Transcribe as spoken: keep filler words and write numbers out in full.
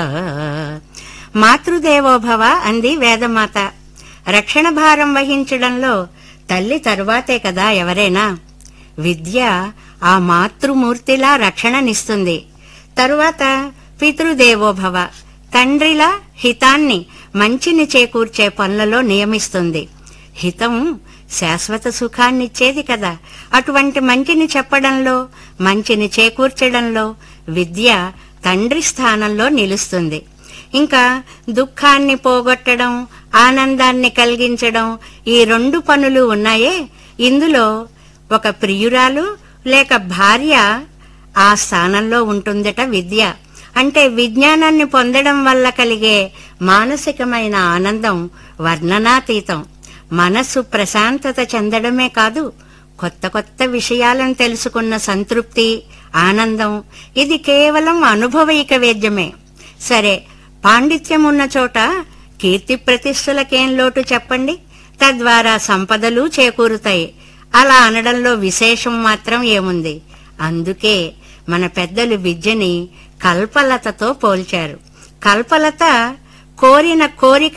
మాతృదేవోభవ అంది వేదమాత. రక్షణ భారం వహించడంలో తల్లి తరువాతే కదా ఎవరైనా. విద్య ఆ మాతృమూర్తిలా రక్షణనిస్తుంది. తరువాత పితృదేవోభవ, తండ్రిలా హితాన్ని, మంచిని చేకూర్చే పనులలో నియమిస్తుంది. హితం శాశ్వత సుఖాన్నిచ్చేది కదా. అటువంటి మంచిని చెప్పడంలో, మంచిని చేకూర్చడంలో విద్య తండ్రి స్థానంలో నిలుస్తుంది. ఇంకా దుఃఖాన్ని పోగొట్టడం, ఆనందాన్ని కలిగించడం, ఈ రెండు పనులు ఉన్నాయే, ఇందులో ఒక ప్రియురాలు లేక భార్య ఆ స్థానంలో ఉంటుందట విద్య. అంటే విజ్ఞానాన్ని పొందడం వల్ల కలిగే మానసికమైన ఆనందం వర్ణనాతీతం. మనస్సు ప్రశాంతత చెందడమే కాదు, కొత్త కొత్త విషయాలను తెలుసుకున్న సంతృప్తి, ఆనందం, ఇది కేవలం అనుభవైక వేద్యమే. సరే, పాండిత్యం ఉన్న చోట కీర్తి ప్రతిష్టలకేం లోటు చెప్పండి. తద్వారా సంపదలు చేకూరుతాయి. అలా అనడంలో విశేషం మాత్రం ఏముంది? అందుకే మన పెద్దలు విద్యని కల్పలతతో పోల్చారు. కల్పలత కోరిన కోరిక